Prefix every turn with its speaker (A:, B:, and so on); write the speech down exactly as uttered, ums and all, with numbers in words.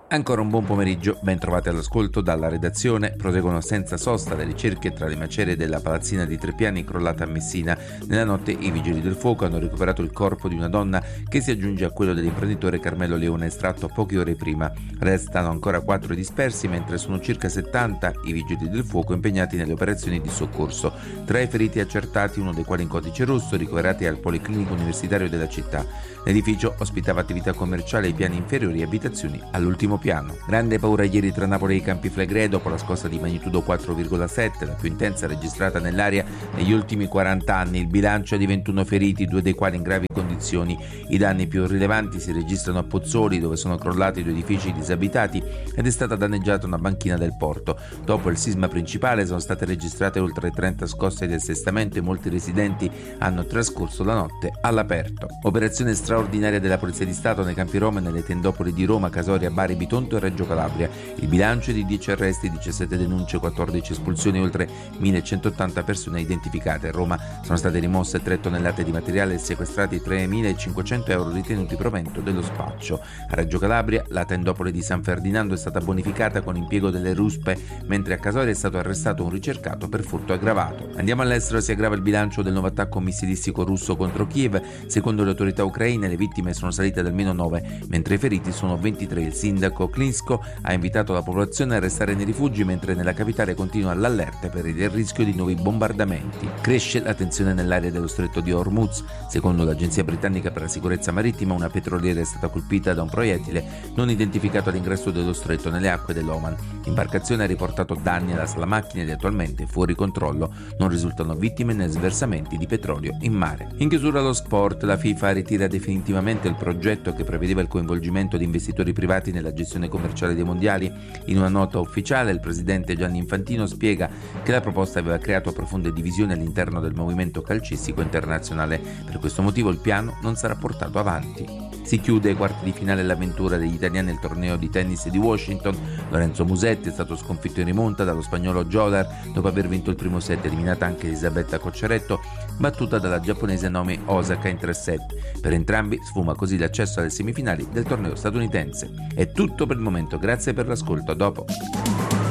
A: Ancora un buon pomeriggio, ben trovati all'ascolto dalla redazione. Proseguono senza sosta le ricerche tra le macerie della palazzina di tre piani crollata a Messina. Nella notte i vigili del fuoco hanno recuperato il corpo di una donna che si aggiunge a quello dell'imprenditore Carmelo Leone, estratto poche ore prima. Restano ancora quattro dispersi, mentre sono circa settanta i vigili del fuoco impegnati nelle operazioni di soccorso. Tra i feriti accertati, uno dei quali in codice rosso, ricoverati al Policlinico Universitario della città. L'edificio ospitava attività commerciale ai piani inferiori e abitazioni all'ultimo piano. Grande paura ieri tra Napoli e i Campi Flegrei dopo la scossa di magnitudo quattro virgola sette, la più intensa registrata nell'area negli ultimi quaranta anni. Il bilancio è di ventuno feriti, due dei quali in gravi condizioni. I danni più rilevanti si registrano a Pozzuoli, dove sono crollati due edifici disabitati ed è stata danneggiata una banchina del porto. Dopo il sisma principale sono state registrate oltre trenta scosse di assestamento e molti residenti hanno trascorso la notte all'aperto. Operazione straordinaria della Polizia di Stato nei Campi Rom e nelle tendopoli di Roma, Casoria, Bari, Bitonto e Reggio Calabria. Il bilancio è di dieci arresti, diciassette denunce, quattordici espulsioni e oltre millecentottanta persone identificate. A Roma sono state rimosse tre tonnellate di materiale e sequestrati tremilacinquecento euro ritenuti provento dello spaccio. A Reggio Calabria la tendopoli di San Ferdinando è stata bonificata con impiego delle ruspe, mentre a Casoria è stato arrestato un ricercato per furto aggravato. Andiamo all'estero, si aggrava il bilancio del nuovo attacco missilistico russo contro Kiev. Secondo le autorità ucraine le vittime sono salite ad almeno nove, mentre i feriti sono ventitré. Il sindaco Klinsko ha invitato la popolazione a restare nei rifugi, mentre nella capitale continua l'allerta per il rischio di nuovi bombardamenti. Cresce la tensione nell'area dello stretto di Hormuz. Secondo l'agenzia britannica per la sicurezza marittima, una petroliera è stata colpita da un proiettile non identificato all'ingresso dello stretto nelle acque dell'Oman. L'imbarcazione ha riportato danni alla sala macchine ed è attualmente fuori controllo. Non risultano vittime né sversamenti di petrolio in mare. In chiusura allo sport, la FIFA ritira definitivamente il progetto che prevedeva il coinvolgimento di investitori privati nella gestione commerciale dei mondiali. In una nota ufficiale, il presidente Gianni Infantino spiega che la proposta aveva creato profonde divisioni all'interno del movimento calcistico internazionale. Per questo motivo il piano non sarà portato avanti. Si chiude ai quarti di finale l'avventura degli italiani al torneo di tennis di Washington. Lorenzo Musetti è stato sconfitto in rimonta dallo spagnolo Jodar dopo aver vinto il primo set, eliminata anche Elisabetta Cocciaretto, battuta dalla giapponese Naomi Osaka in tre set. Per entrambi sfuma così l'accesso alle semifinali del torneo statunitense. È tutto per il momento, grazie per l'ascolto, a dopo.